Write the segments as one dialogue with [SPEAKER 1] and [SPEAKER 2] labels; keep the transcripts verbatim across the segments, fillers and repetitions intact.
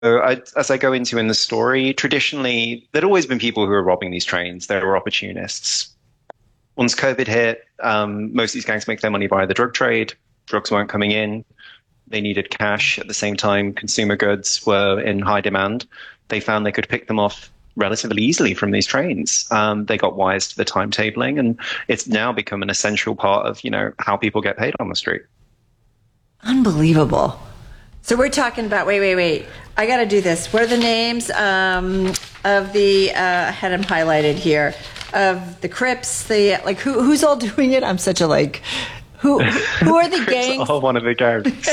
[SPEAKER 1] I, as I go into in the story, traditionally, there'd always been people who were robbing these trains. They were opportunists. Once COVID hit, um, most of these gangs make their money via the drug trade. Drugs weren't coming in. They needed cash. At the same time, consumer goods were in high demand. They found they could pick them off relatively easily from these trains. Um, they got wise to the timetabling, and it's now become an essential part of, you know, how people get paid on the street.
[SPEAKER 2] Unbelievable. So we're talking about, wait, wait, wait. I got to do this. What are the names um, of the, uh, I had them highlighted here, of the Crips, the, like, who who's all doing it? I'm such a, like, who who are the gangs?
[SPEAKER 1] All one of the gangs.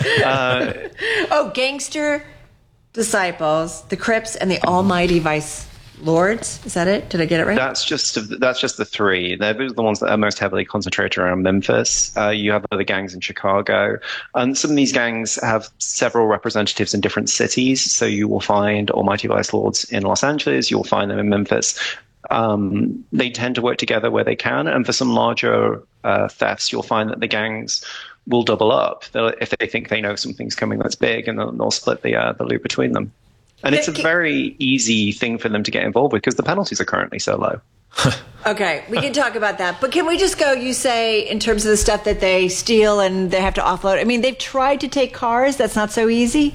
[SPEAKER 1] uh,
[SPEAKER 2] oh, Gangster Disciples, the Crips, and the Almighty Vice Lords. Is that it? Did I get it right?
[SPEAKER 1] That's just that's just the three. They're the ones that are most heavily concentrated around Memphis. Uh, you have other gangs in Chicago, and some of these gangs have several representatives in different cities. So you will find Almighty Vice Lords in Los Angeles. You'll find them in Memphis. Um, they tend to work together where they can, and for some larger uh, thefts, you'll find that the gangs will double up. They'll, if they think they know something's coming that's big, and they'll, they'll split the uh, the loot between them. And it's a very easy thing for them to get involved with because the penalties are currently so low.
[SPEAKER 2] Okay, we can talk about that. But can we just go, you say, in terms of the stuff that they steal and they have to offload? I mean, they've tried to take cars. That's not so easy.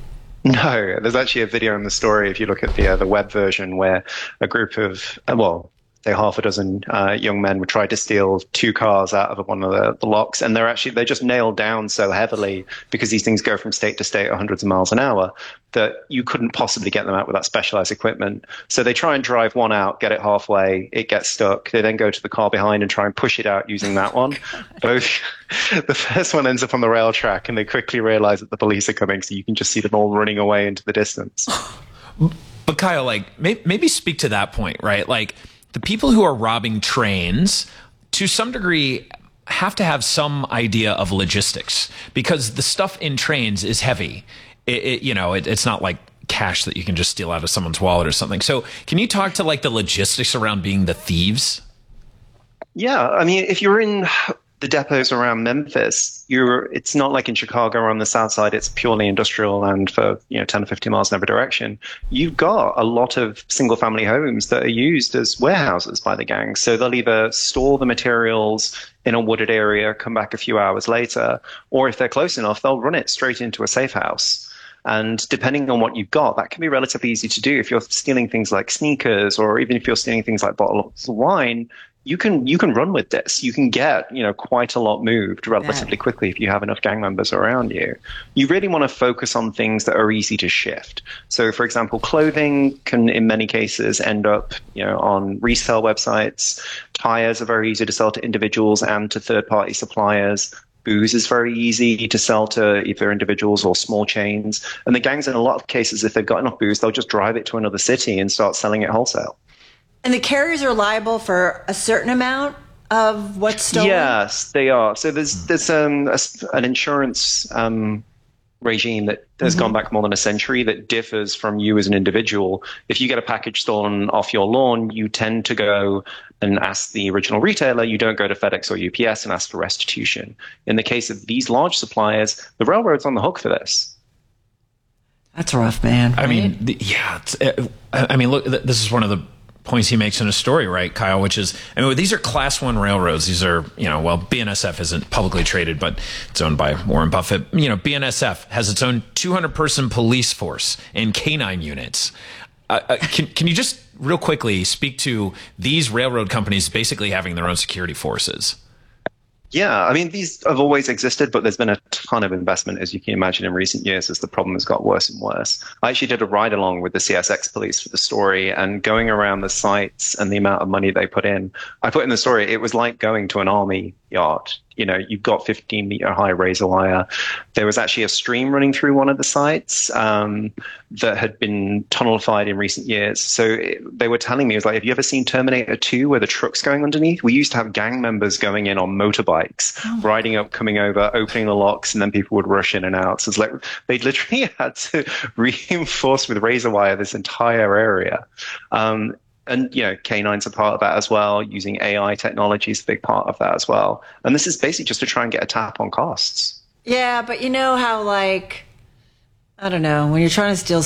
[SPEAKER 1] No, there's actually a video in the story, if you look at the uh, the web version, where a group of, uh, well, say half a dozen uh, young men would try to steal two cars out of one of the, the locks, and they're actually they're just nailed down so heavily because these things go from state to state at hundreds of miles an hour that you couldn't possibly get them out without specialized equipment. So they try and drive one out, get it halfway, it gets stuck. They then go to the car behind and try and push it out using that one. Both the first one ends up on the rail track, and they quickly realize that the police are coming, so you can just see them all running away into the distance.
[SPEAKER 3] But Kyle, like maybe speak to that point, right? Like, the people who are robbing trains, to some degree, have to have some idea of logistics because the stuff in trains is heavy. It, it, you know, it, it's not like cash that you can just steal out of someone's wallet or something. So can you talk to like the logistics around being the thieves?
[SPEAKER 1] Yeah, I mean, if you're in the depots around Memphis, you're it's not like in Chicago or on the south side, it's purely industrial and for, you know, ten or fifteen miles in every direction. You've got a lot of single family homes that are used as warehouses by the gang. So they'll either store the materials in a wooded area, come back a few hours later, or if they're close enough, they'll run it straight into a safe house. And depending on what you've got, that can be relatively easy to do. If you're stealing things like sneakers, or even if you're stealing things like bottles of wine, you can you can run with this. You can get, you know, quite a lot moved relatively
[SPEAKER 2] Yeah.
[SPEAKER 1] quickly if you have enough gang members around you. You really want to focus on things that are easy to shift. So, for example, clothing can, in many cases, end up, you know, on resale websites. Tires are very easy to sell to individuals and to third-party suppliers. Booze is very easy to sell to either individuals or small chains. And the gangs, in a lot of cases, if they've got enough booze, they'll just drive it to another city and start selling it wholesale.
[SPEAKER 2] And the carriers are liable for a certain amount of what's stolen?
[SPEAKER 1] Yes, they are. So there's there's um, a, an insurance um, regime that has mm-hmm. gone back more than a century that differs from you as an individual. If you get a package stolen off your lawn, you tend to go and ask the original retailer. You don't go to FedEx or U P S and ask for restitution. In the case of these large suppliers, the railroad's on the hook for this.
[SPEAKER 2] That's rough, man.
[SPEAKER 3] I mean, the, yeah. It's, uh, I mean, look, th- this is one of the points he makes in a story, right, Kyle, which is, I mean, these are class one railroads. These are, you know, well, B N S F isn't publicly traded, but it's owned by Warren Buffett. You know, B N S F has its own two hundred person police force and canine units. Uh, uh, can, can you just real quickly speak to these railroad companies basically having their own security forces?
[SPEAKER 1] Yeah, I mean, these have always existed, but there's been a ton of investment, as you can imagine, in recent years as the problem has got worse and worse. I actually did a ride along with the C S X police for the story, and going around the sites and the amount of money they put in, I put in the story, it was like going to an army yard. You know, you've got fifteen meter high razor wire. There was actually a stream running through one of the sites um, that had been tunnelified in recent years. So it, they were telling me, it was like, have you ever seen Terminator two where the truck's going underneath? We used to have gang members going in on motorbikes, oh. riding up, coming over, opening the locks, and then people would rush in and out. So it's like they literally had to reinforce with razor wire this entire area. Um, And, you know, canines are part of that as well. Using A I technology is a big part of that as well. And this is basically just to try and get a tap on costs.
[SPEAKER 2] Yeah, but you know how, like, I don't know. When you're trying to steal